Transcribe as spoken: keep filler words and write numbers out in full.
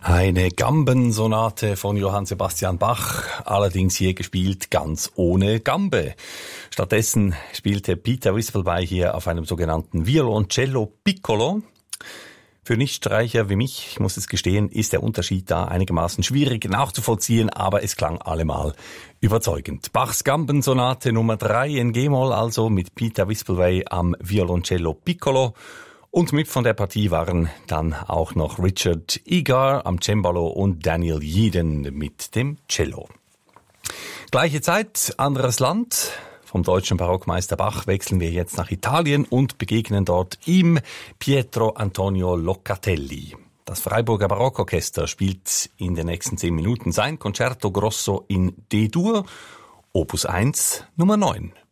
Eine Gambensonate von Johann Sebastian Bach, allerdings hier gespielt ganz ohne Gambe. Stattdessen spielte Peter Whistleby hier auf einem sogenannten Violoncello Piccolo. Für Nichtstreicher wie mich, ich muss es gestehen, ist der Unterschied da einigermaßen schwierig nachzuvollziehen, aber es klang allemal überzeugend. Bachs Gambensonate Nummer drei in G-Moll, also mit Peter Whistleby am Violoncello Piccolo. Und mit von der Partie waren dann auch noch Richard Egar am Cembalo und Daniel Yeadon mit dem Cello. Gleiche Zeit, anderes Land. Vom deutschen Barockmeister Bach wechseln wir jetzt nach Italien und begegnen dort ihm Pietro Antonio Locatelli. Das Freiburger Barockorchester spielt in den nächsten zehn Minuten sein Concerto Grosso in D-Dur, Opus eins, Nummer neun.